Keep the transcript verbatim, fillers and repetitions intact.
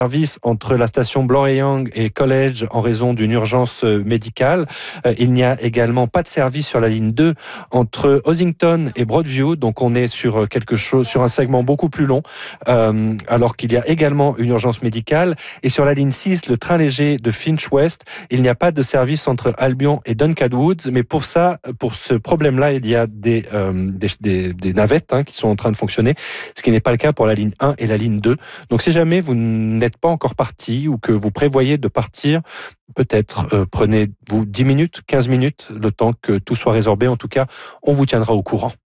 service entre la station Bloor-Eyang et College en raison d'une urgence médicale. Euh, il n'y a également pas de service sur la ligne deux entre Ossington et Broadview, donc on est sur quelque chose, sur un segment beaucoup plus long, euh, alors qu'il y a également une urgence médicale. Et sur la ligne six, le train léger de Finch West, il n'y a pas de service entre Albion et Duncan Woods, mais pour ça, pour ce problème-là, il y a des, euh, des, des, des navettes hein, qui sont en train de fonctionner, ce qui n'est pas le cas pour la ligne un et la ligne deux. Donc si jamais vous n'êtes pas encore parti ou que vous prévoyez de partir, peut-être euh, prenez-vous dix minutes, quinze minutes, le temps que tout soit résorbé. En tout cas, on vous tiendra au courant.